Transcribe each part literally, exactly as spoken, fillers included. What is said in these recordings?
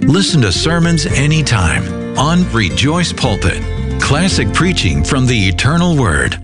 Listen to sermons anytime on Rejoice Pulpit. Classic preaching from the eternal Word.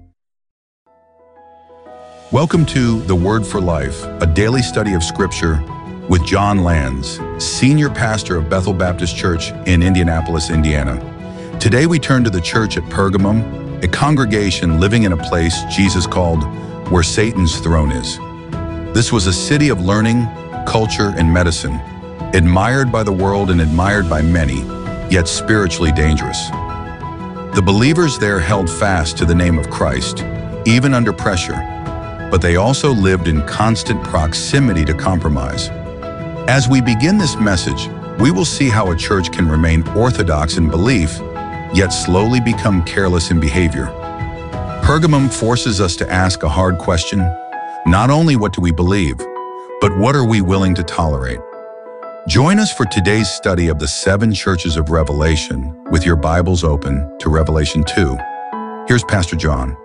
Welcome to The Word for Life, a daily study of Scripture with John Lands, Senior Pastor of Bethel Baptist Church in Indianapolis, Indiana. Today we turn to the church at Pergamum, a congregation living in a place Jesus called where Satan's throne is. This was a city of learning, culture, and medicine, admired by the world and admired by many, yet spiritually dangerous. The believers there held fast to the name of Christ, even under pressure, but they also lived in constant proximity to compromise. As we begin this message, we will see how a church can remain orthodox in belief, yet slowly become careless in behavior. Pergamum forces us to ask a hard question. Not only what do we believe, but what are we willing to tolerate? Join us for today's study of the seven churches of Revelation with your Bibles open to Revelation two. Here's Pastor John.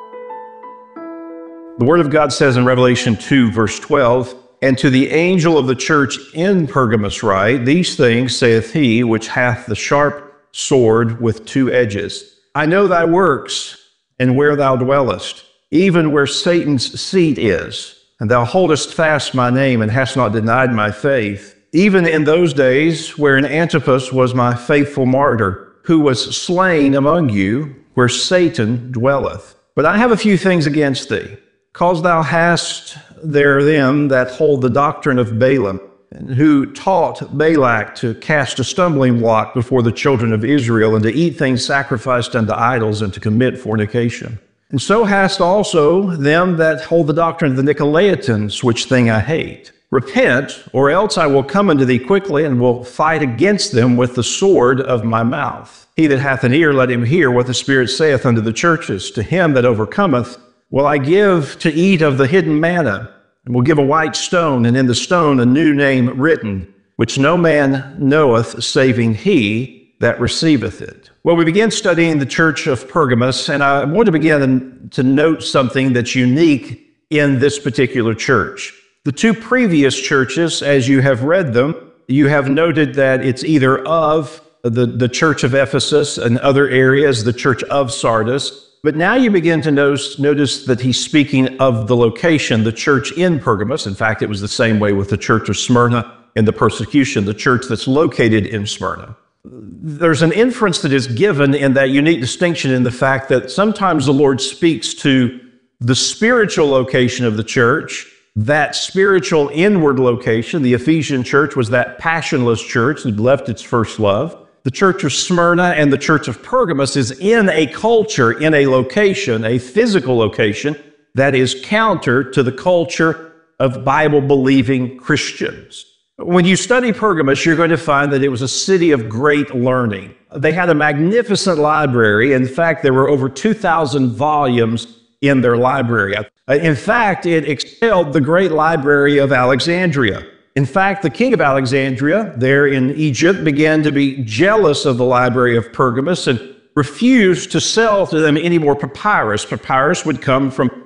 The Word of God says in Revelation two, verse twelve, "And to the angel of the church in Pergamos write, These things saith he which hath the sharp sword with two edges. I know thy works, and where thou dwellest, even where Satan's seat is. And thou holdest fast my name, and hast not denied my faith, even in those days wherein Antipas was my faithful martyr, who was slain among you, where Satan dwelleth. But I have a few things against thee, cause thou hast there them that hold the doctrine of Balaam, who taught Balak to cast a stumbling block before the children of Israel, and to eat things sacrificed unto idols, and to commit fornication. And so hast also them that hold the doctrine of the Nicolaitans, which thing I hate. Repent, or else I will come unto thee quickly, and will fight against them with the sword of my mouth. He that hath an ear, let him hear what the Spirit saith unto the churches. To him that overcometh will I give to eat of the hidden manna, and will give a white stone, and in the stone a new name written, which no man knoweth, saving he that receiveth it." Well, we begin studying the church of Pergamos, and I want to begin to note something that's unique in this particular church. The two previous churches, as you have read them, you have noted that it's either of the, the church of Ephesus and other areas, the church of Sardis. But now you begin to notice, notice that he's speaking of the location, the church in Pergamos. In fact, it was the same way with the church of Smyrna in the persecution, the church that's located in Smyrna. There's an inference that is given in that unique distinction in the fact that sometimes the Lord speaks to the spiritual location of the church. That spiritual inward location, the Ephesian church, was that passionless church that left its first love. The church of Smyrna and the church of Pergamos is in a culture, in a location, a physical location, that is counter to the culture of Bible-believing Christians. When you study Pergamos, you're going to find that it was a city of great learning. They had a magnificent library. In fact, there were over two thousand volumes in their library. In fact, it excelled the great library of Alexandria. In fact, the king of Alexandria, there in Egypt, began to be jealous of the library of Pergamos and refused to sell to them any more papyrus. Papyrus would come from